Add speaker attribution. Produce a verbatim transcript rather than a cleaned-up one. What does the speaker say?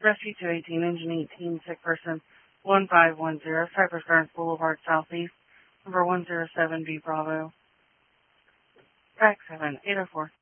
Speaker 1: Rescue two eighteen, engine eighteen, sick person one five one zero, Cypress Gardens Boulevard, Southeast, number one zero seven B Bravo. Back seven, eight oh four.